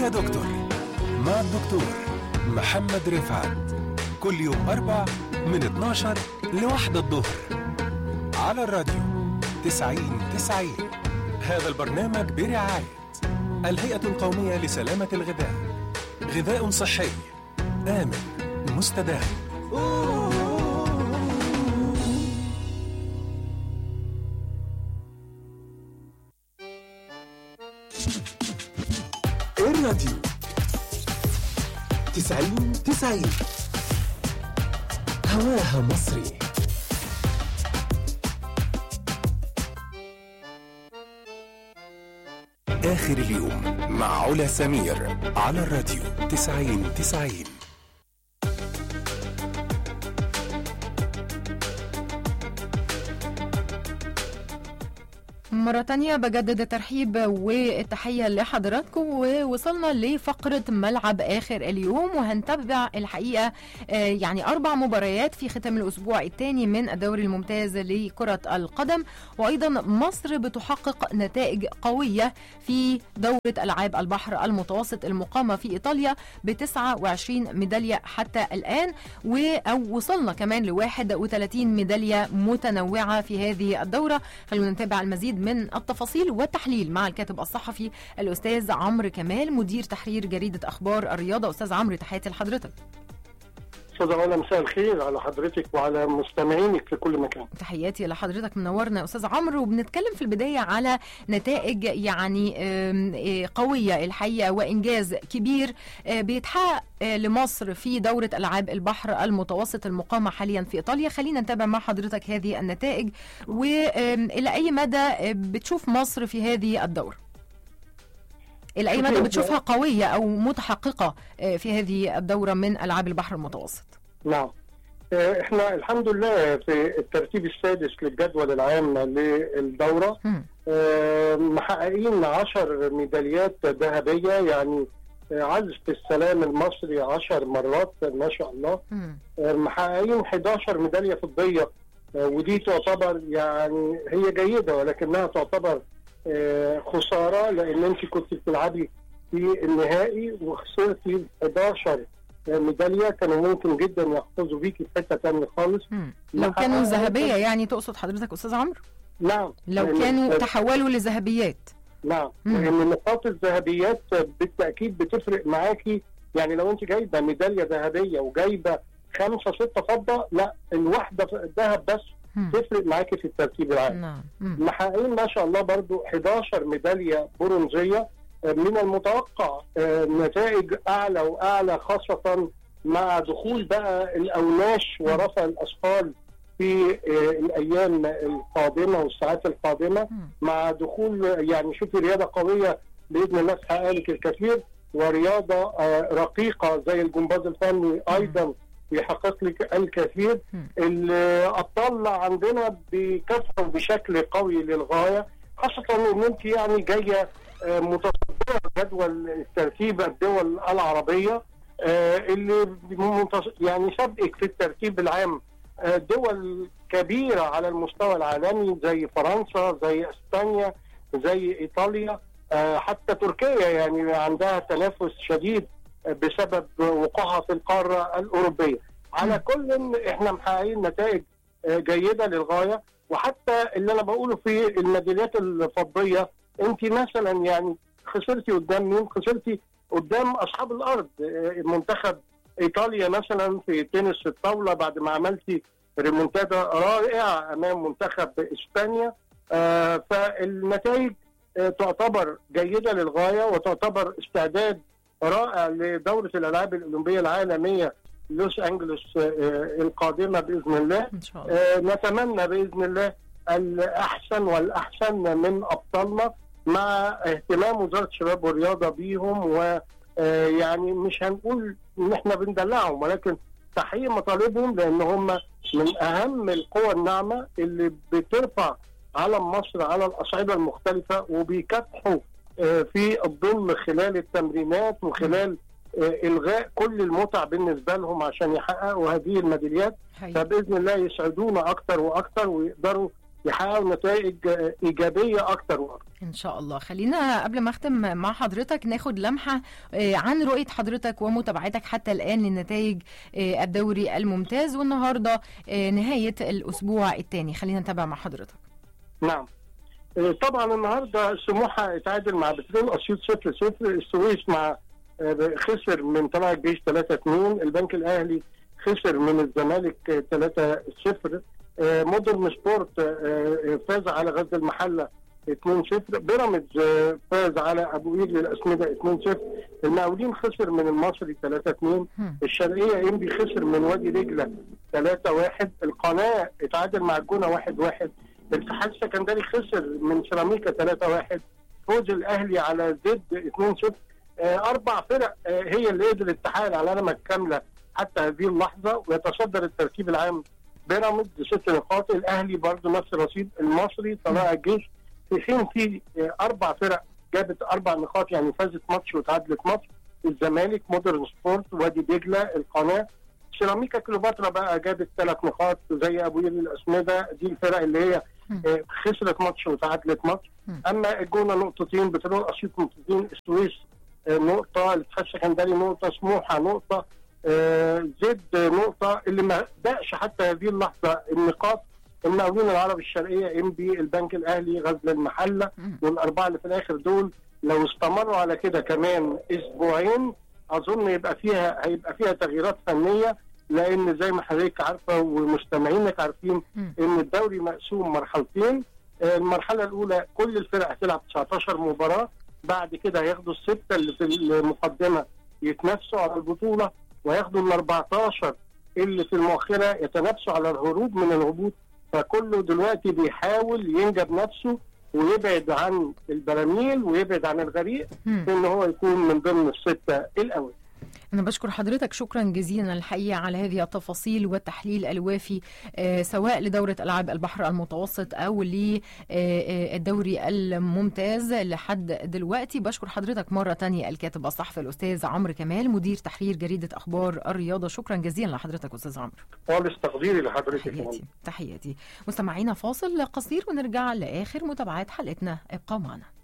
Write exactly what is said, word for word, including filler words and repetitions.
يا دكتور مع الدكتور محمد رفعت، كل يوم أربع من اتناشر لواحدة الظهر على الراديو تسعين تسعين. هذا البرنامج برعاية الهيئة القومية لسلامة الغذاء، غذاء صحي آمن مستدام. الراديو تسعين تسعين هواها مصري. آخر اليوم مع علا سمير على الراديو تسعين تسعين. مرة تانية بجدد الترحيب والتحية لحضراتكم، ووصلنا لفقرة ملعب آخر اليوم، وهنتابع الحقيقة يعني أربع مباريات في ختام الأسبوع الثاني من الدوري الممتاز لكرة القدم. وأيضا مصر بتحقق نتائج قوية في دورة ألعاب البحر المتوسط المقامة في إيطاليا بتسعة وعشرين ميدالية حتى الآن، ووصلنا كمان لواحد وثلاثين ميدالية متنوعة في هذه الدورة. خلونا نتابع المزيد من التفاصيل والتحليل مع الكاتب الصحفي الأستاذ عمرو كمال، مدير تحرير جريدة أخبار الرياضة. أستاذ عمرو، تحياتي لحضرتك. أستاذ علا، مساء الخير على حضرتك وعلى مستمعينك في كل مكان. تحياتي لحضرتك، منورنا أستاذ عمرو. وبنتكلم في البداية على نتائج يعني قوية الحقيقة وإنجاز كبير بيتحقق لمصر في دورة ألعاب البحر المتوسط المقامة حاليا في إيطاليا. خلينا نتابع مع حضرتك هذه النتائج، وإلى أي مدى بتشوف مصر في هذه الدورة؟ إلى أي مدى بتشوفها قوية أو متحققة في هذه الدورة من ألعاب البحر المتوسط؟ نعم، احنا الحمد لله في الترتيب السادس للجدول العام للدورة، محققين عشر ميداليات ذهبية، يعني عزف السلام المصري عشر مرات ما شاء الله. محققين إحدى عشرة ميدالية فضية، ودي تعتبر يعني هي جيدة، ولكنها تعتبر خسارة لأن أنت كنت بتلعبي في النهائي وخسرتي إحدى عشرة ميدالية كانوا ممكن جدا يحتفظوا بيكي في حتة تانية خالص. لو كانوا ذهبية يعني تقصد حضرتك أستاذ عمرو؟ نعم، لو كانوا تحولوا لذهبيات. نعم، لأن نقاط الذهبيات بالتأكيد بتفرق معاكي. يعني لو أنت جايبة ميدالية ذهبية وجايبة خمسة ستة فضة، لا الواحدة ذهب بس تفرق معاكي في الترتيب العام. نعم. محققين ما شاء الله برضو إحدى عشرة ميدالية برونزية. من المتوقع نتائج أعلى وأعلى، خاصة مع دخول بقى الأوناش ورفع الأثقال في الأيام القادمة والساعات القادمة، مع دخول يعني شوفي رياضة قوية بإذن الله تحقق لك الكثير، ورياضة رقيقة زي الجمباز الفني أيضا يحقق لك الكثير. الأبطال عندنا بكثرة بشكل قوي للغاية، خاصة ان انت يعني جايه متصدره جدول الترتيب الدول العربيه اللي يعني سبقك في الترتيب العام دول كبيره على المستوى العالمي زي فرنسا، زي اسبانيا، زي ايطاليا، حتى تركيا يعني عندها تنافس شديد بسبب وقوعها في القاره الاوروبيه. على كل احنا محققين نتائج جيده للغايه، وحتى اللي انا بقوله في الميداليات الفضيه، انت مثلا يعني خسرتي قدام مين؟ خسرتي قدام اصحاب الارض، منتخب ايطاليا مثلا في تنس الطاوله بعد ما عملتي ريمونتادا رائعه امام منتخب اسبانيا. آه فالنتائج آه تعتبر جيده للغايه، وتعتبر استعداد رائع لدوره الالعاب الاولمبيه العالميه لوس انجلوس آه القادمه باذن الله. إن شاء الله. آه نتمنى باذن الله الاحسن والاحسن من ابطالنا، مع اهتمام وزاره الشباب والرياضه بيهم، ويعني مش هنقول ان احنا بندلعهم، ولكن تحقيق مطالبهم، لان هم من اهم القوى الناعمه اللي بترفع علم مصر على الاصعده المختلفه، وبيكافحوا في الظل خلال التمرينات وخلال الغاء كل المتع بالنسبه لهم عشان يحققوا هذه الميداليات. فباذن الله يسعدونا اكتر واكتر، ويقدروا يحققوا نتائج ايجابيه اكتر واكتر. ان شاء الله. خلينا قبل ما اختم مع حضرتك ناخد لمحه عن رؤيه حضرتك ومتابعتك حتى الان لنتائج الدوري الممتاز، والنهارده نهايه الاسبوع الثاني. خلينا نتابع مع حضرتك. نعم طبعا النهارده سموحه اتعادل مع بترول اسيوط صفر صفر، السويس مع خسر من طلائع الجيش ثلاثة اثنين، البنك الاهلي خسر من الزمالك ثلاثة صفر، مودرن سبورت فاز على غزل المحله اثنين صفر، بيراميدز فاز على ابو قير للاسمده اثنين صفر، المقاولين خسر من المصري ثلاثة اثنين، الشرقيه انبي خسر من وادي دجله ثلاثة واحد، القناه اتعادل مع الجونه واحد واحد، الاتحاد السكندري خسر من سيراميكا ثلاثة واحد، فوز الاهلي على زد اثنين صفر. اربع فرق هي اللي قدرت تحقق العلامه الكامله حتى هذه اللحظه، ويتصدر الترتيب العام بيراميدز ست نقاط، الاهلي برضه نفس الرصيد، المصري، طلائع الجيش، في حين في اربع فرق جابت اربع نقاط يعني فازت ماتش وتعادلت ماتش، الزمالك، مودرن سبورت، وادي دجله، القناه، سيراميكا كليوباترا بقى جابت ثلاث نقاط زي ابو قير الاسمده، دي الفرق اللي هي خسرت ماتش وتعادلت ماتش. اما الجونه نقطتين، بترول اسيوط نقطتين، السويس نقطه، الاتحاد السكندري نقطه، سموحه نقطه، زد نقطه، اللي ما بدأش حتى هذه اللحظه النقاط المقاولين العرب، الشرقيه، انبي، البنك الاهلي، غزل المحله، والاربعه اللي في الاخر دول لو استمروا على كده كمان اسبوعين اظن يبقى فيها هيبقى فيها تغييرات فنيه، لان زي ما حضرتك عارفه ومستمعينك عارفين ان الدوري مقسوم مرحلتين. المرحله الاولى كل الفرق هتلعب تسعة عشر مباراه، بعد كده هياخدوا السته اللي في المقدمه يتنافسوا على البطوله، وهياخدوا ال أربعة عشر اللي في المؤخره يتنافسوا على الهروب من الهبوط. فكله دلوقتي بيحاول ينجب نفسه ويبعد عن البراميل ويبعد عن الغريق ان هو يكون من ضمن السته الاول. أنا بشكر حضرتك شكرا جزيلا الحقيقة على هذه التفاصيل والتحليل الوافي آه سواء لدورة ألعاب البحر المتوسط أو للدوري الممتاز لحد دلوقتي. بشكر حضرتك مرة تانية الكاتب الصحفي الأستاذ عمرو كمال مدير تحرير جريدة أخبار الرياضة. شكرا جزيلا لحضرتك أستاذ عمرو. خالص تقديري لحضرتك. تحياتي تحياتي. مستمعينا فاصل قصير ونرجع لآخر متابعات حلقتنا، ابقوا معنا.